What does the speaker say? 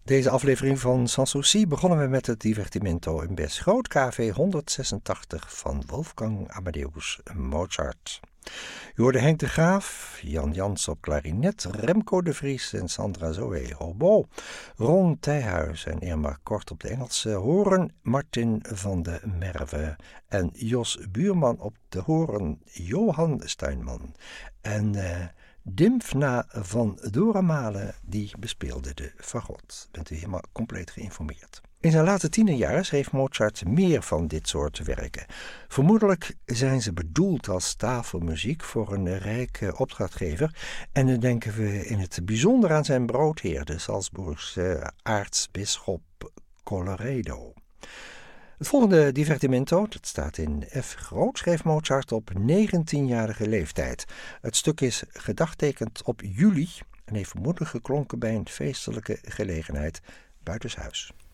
Deze aflevering van Sanssouci begonnen we met het Divertimento in Bes Groot, KV 186 van Wolfgang Amadeus Mozart. U hoorde Henk de Graaf, Jan Jans op klarinet, Remco de Vries en Sandra Zoe hobo, Ron Thijhuis en Irma Kort op de Engelse hoorn, Martin van de Merwe en Jos Buurman op de hoorn, Johan Stuinman en Dimfna van Doramalen, die bespeelde de fagot. Bent u helemaal compleet geïnformeerd. In zijn late tienerjaren schreef Mozart meer van dit soort werken. Vermoedelijk zijn ze bedoeld als tafelmuziek voor een rijke opdrachtgever en dan denken we in het bijzonder aan zijn broodheer, de Salzburgse aartsbisschop Colloredo. Het volgende divertimento, dat staat in F groot, schreef Mozart op 19-jarige leeftijd. Het stuk is gedagtekend op juli en heeft vermoedelijk geklonken bij een feestelijke gelegenheid buitenshuis.